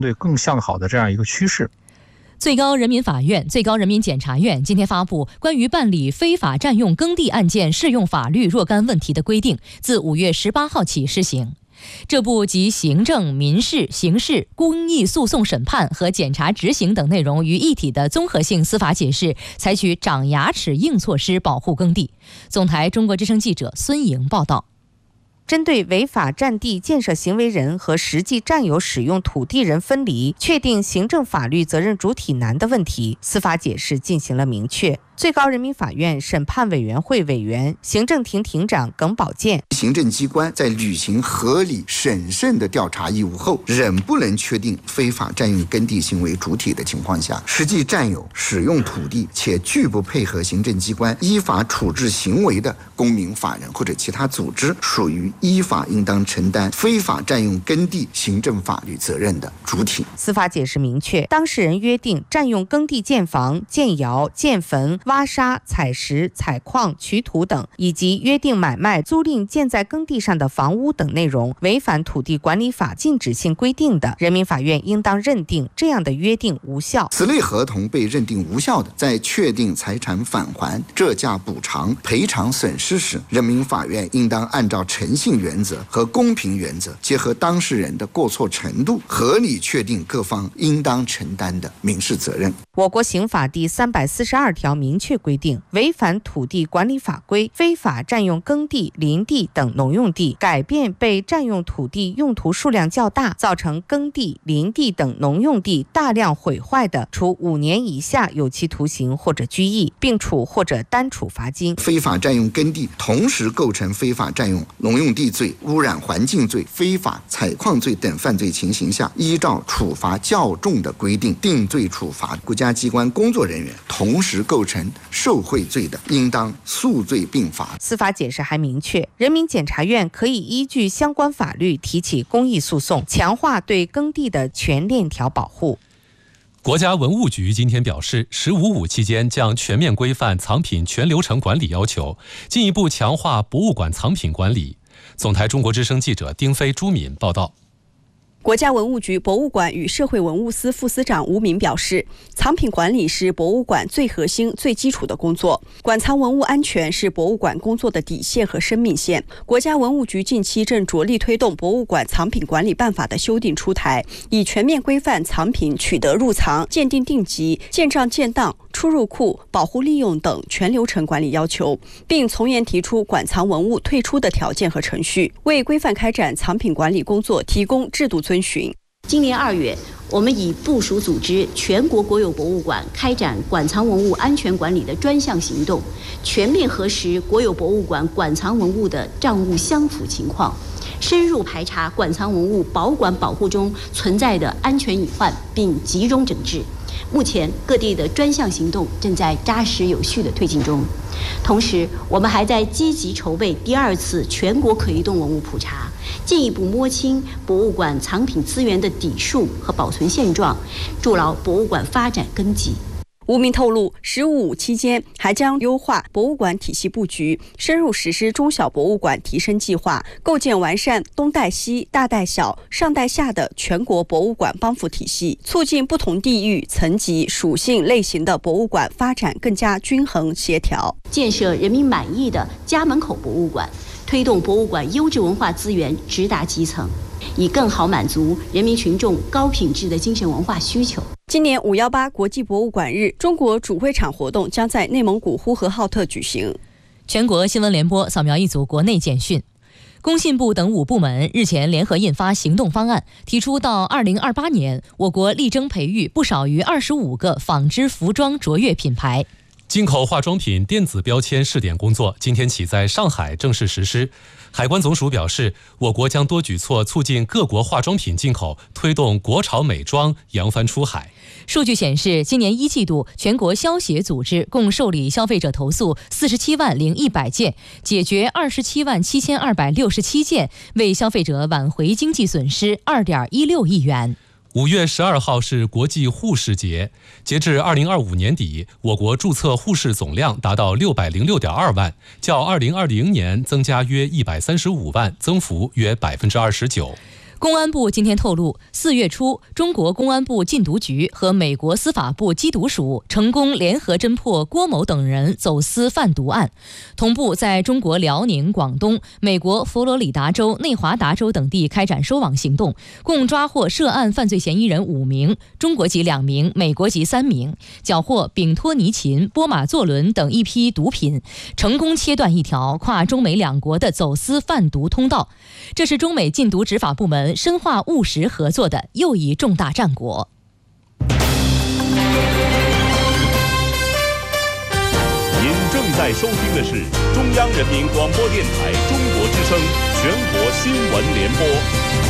对更向好的这样一个趋势。 最高人民法院、最高人民检察院今天发布关于办理非法占用耕地案件适用法律若干问题的规定，自5月18号起施行。这部集行政、民事、刑事、公益诉讼审判和检察执行等内容于一体的综合性司法解释，采取长牙齿硬措施保护耕地。总台中国之声记者孙莹报道。 针对违法占地建设行为人和实际占有使用土地人分离，确定行政法律责任主体难的问题，司法解释进行了明确。最高人民法院审判委员会委员、行政庭庭长耿宝剑， 行政机关在履行合理审慎的调查义务后，仍不能确定非法占用耕地行为主体的情况下，实际占有使用土地且拒不配合行政机关依法处置行为的公民、法人或者其他组织，属于依法应当承担非法占用耕地行政法律责任的主体。 司法解释明确，当事人约定占用耕地建房、建窑、建坟、挖沙、采石、采矿、取土等，以及约定买卖、租赁建在耕地上的房屋等内容违反土地管理法禁止性规定的，人民法院应当认定这样的约定无效。 此类合同被认定无效的，在确定财产返还、折价补偿、赔偿损失时，人民法院应当按照诚信原则和公平原则，结合当事人的过错程度，合理确定各方应当承担的民事责任。 我国刑法第342条明确规定，违反土地管理法规、非法占用耕地、林地等农用地，改变被占用土地用途数量较大，造成耕地、林地等农用地大量毁坏的，处5年以下有期徒刑或者拘役，并处或者单处罚金。 非法占用耕地同时构成非法占用农用地罪、污染环境罪、非法采矿罪等犯罪情形下，依照处罚较重的规定定罪处罚。国家机关工作人员同时构成受贿罪的，应当数罪并罚。 司法解释还明确，人民检察院可以依据相关法律提起公益诉讼，强化对耕地的全链条保护。 国家文物局今天表示，15.5期间将全面规范藏品全流程管理要求，进一步强化博物馆藏品管理。总台中国之声记者丁飞、朱敏报道。 国家文物局博物馆与社会文物司副司长吴敏表示，藏品管理是博物馆最核心、最基础的工作，馆藏文物安全是博物馆工作的底线和生命线。国家文物局近期正着力推动博物馆藏品管理办法的修订出台，以全面规范藏品取得入藏、鉴定定级、建账建档、出入库、保护利用等全流程管理要求，并从严提出馆藏文物退出的条件和程序，为规范开展藏品管理工作提供制度遵循。 今年2月，我们已部署组织全国国有博物馆开展馆藏文物安全管理的专项行动，全面核实国有博物馆馆藏文物的账务相符情况，深入排查馆藏文物保管保护中存在的安全隐患，并集中整治。目前各地的专项行动正在扎实有序的推进中，同时我们还在积极筹备第2次全国可移动文物普查，进一步摸清博物馆藏品资源的底数和保存现状，筑牢博物馆发展根基。 吴明透露，15.5期间还将优化博物馆体系布局，深入实施中小博物馆提升计划，构建完善东带西、大带小、上带下的全国博物馆帮扶体系，促进不同地域、层级、属性类型的博物馆发展更加均衡协调， 建设人民满意的家门口博物馆，推动博物馆优质文化资源直达基层，以更好满足人民群众高品质的精神文化需求。 今年518国际博物馆日，中国主会场活动将在内蒙古呼和浩特举行。 全国新闻联播扫描一组国内简讯。工信部等5部门日前联合印发行动方案，提出到2028年，我国力争培育不少于25个纺织服装卓越品牌。 进口化妆品电子标签试点工作今天起在上海正式实施。海关总署表示，我国将多举措促进各国化妆品进口，推动国潮美妆扬帆出海。 数据显示，今年1季度，全国消协组织共受理消费者投诉47万0100件，解决27万7267件，为消费者挽回经济损失2.16亿元。 5月12号是国际护士节，截至2025年底，我国注册护士总量达到606.2万，较2020年增加约135万，增幅约29%。 公安部今天透露，4月初，中国公安部禁毒局和美国司法部缉毒署成功联合侦破郭某等人走私贩毒案，同步在中国辽宁、广东、美国佛罗里达州、内华达州等地开展收网行动，共抓获涉案犯罪嫌疑人5名，中国籍2名，美国籍3名，缴获丙托尼嗪、波马唑仑等一批毒品，成功切断一条跨中美2国的走私贩毒通道。这是中美禁毒执法部门深化务实合作的又一重大战果。 您正在收听的是中央人民广播电台中国之声全国新闻联播。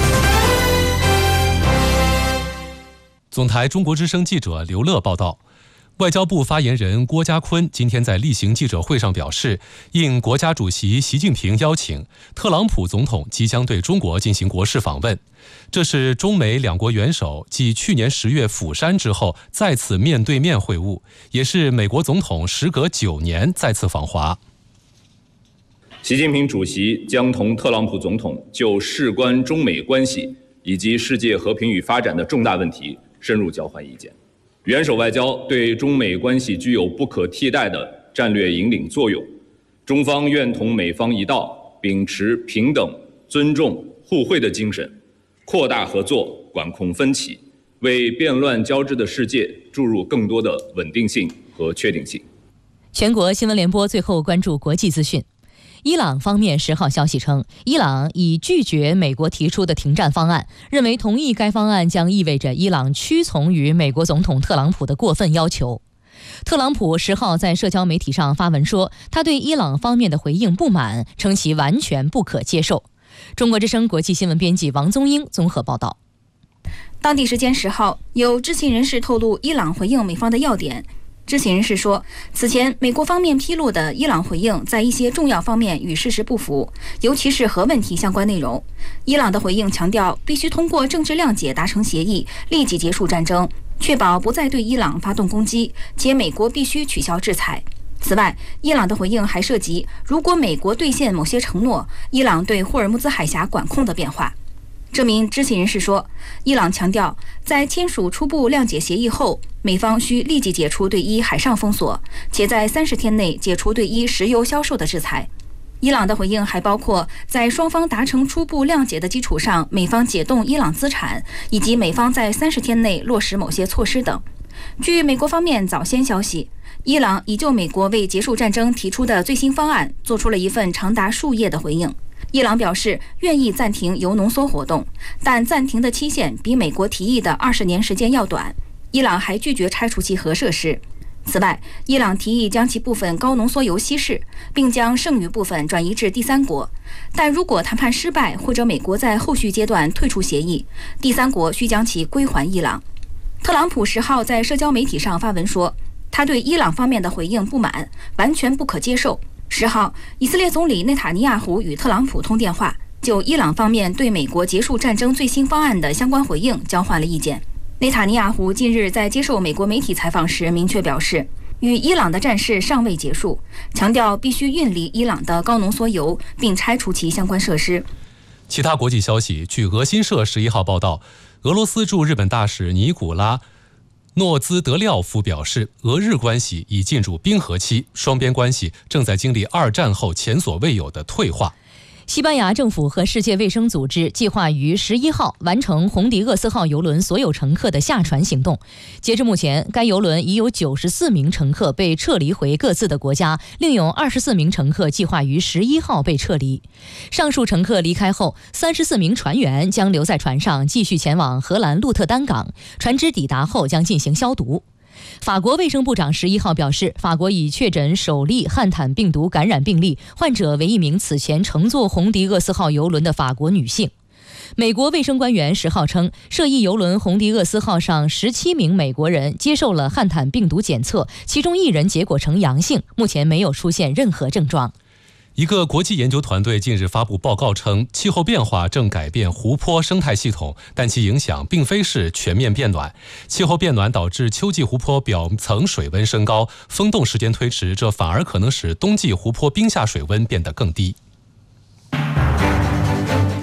总台中国之声记者刘乐报道。外交部发言人郭家坤今天在例行记者会上表示，应国家主席习近平邀请，特朗普总统即将对中国进行国事访问。这是中美2国元首继去年10月釜山之后再次面对面会晤，也是美国总统时隔9年再次访华。 习近平主席将同特朗普总统就事关中美关系以及世界和平与发展的重大问题深入交换意见。元首外交对中美关系具有不可替代的战略引领作用，中方愿同美方一道，秉持平等、尊重、互惠的精神，扩大合作，管控分歧，为变乱交织的世界注入更多的稳定性和确定性。 全国新闻联播最后关注国际资讯。伊朗方面10号消息称，伊朗已拒绝美国提出的停战方案，认为同意该方案将意味着伊朗屈从于美国总统特朗普的过分要求。特朗普10号在社交媒体上发文说，他对伊朗方面的回应不满，称其完全不可接受。中国之声国际新闻编辑王宗英综合报道。 当地时间10号，有知情人士透露伊朗回应美方的要点。知情人士说，此前美国方面披露的伊朗回应在一些重要方面与事实不符，尤其是核问题相关内容。伊朗的回应强调，必须通过政治谅解达成协议，立即结束战争，确保不再对伊朗发动攻击，且美国必须取消制裁。此外，伊朗的回应还涉及，如果美国兑现某些承诺，伊朗对霍尔木兹海峡管控的变化。这名知情人士说，伊朗强调，在签署初步谅解协议后，美方需立即解除对伊海上封锁，且在30天内解除对伊石油销售的制裁。伊朗的回应还包括在双方达成初步谅解的基础上，美方解冻伊朗资产，以及美方在30天内落实某些措施等。据美国方面早先消息，伊朗已就美国为结束战争提出的最新方案做出了一份长达数页的回应。伊朗表示愿意暂停铀浓缩活动，但暂停的期限比美国提议的20年时间要短。伊朗还拒绝拆除其核设施。此外，伊朗提议将其部分高浓缩铀稀释，并将剩余部分转移至第三国。但如果谈判失败，或者美国在后续阶段退出协议，第三国需将其归还伊朗。特朗普10号在社交媒体上发文说，他对伊朗方面的回应不满，完全不可接受。10号，以色列总理内塔尼亚胡与特朗普通电话，就伊朗方面对美国结束战争最新方案的相关回应交换了意见。内塔尼亚胡近日在接受美国媒体采访时明确表示，与伊朗的战事尚未结束，强调必须运离伊朗的高浓缩铀，并拆除其相关设施。 其他国际消息，据俄新社11号报道，俄罗斯驻日本大使尼古拉诺兹德廖夫表示，俄日关系已进入冰河期，双边关系正在经历2战后前所未有的退化。 西班牙政府和世界卫生组织计划于11号完成红迪厄斯号邮轮所有乘客的下船行动。截至目前，该邮轮已有94名乘客被撤离回各自的国家，另有24名乘客计划于11号被撤离。上述乘客离开后，34名船员将留在船上继续前往荷兰鹿特丹港，船只抵达后将进行消毒。法国卫生部长11号表示，法国已确诊首例汉坦病毒感染病例，患者为一名此前乘坐红迪厄斯号邮轮的法国女性。美国卫生官员10号称，涉疫邮轮红迪厄斯号上17名美国人接受了汉坦病毒检测，其中1人结果呈阳性，目前没有出现任何症状。 一个国际研究团队近日发布报告称，气候变化正改变湖泊生态系统，但其影响并非是全面变暖。气候变暖导致秋季湖泊表层水温升高，封冻时间推迟，这反而可能使冬季湖泊冰下水温变得更低。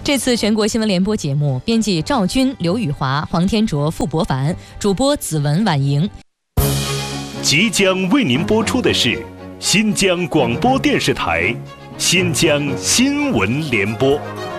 这次全国新闻联播节目，编辑赵军、刘宇华、黄天卓、傅博凡，主播子文、婉莹。 即将为您播出的是新疆广播电视台新疆新闻联播。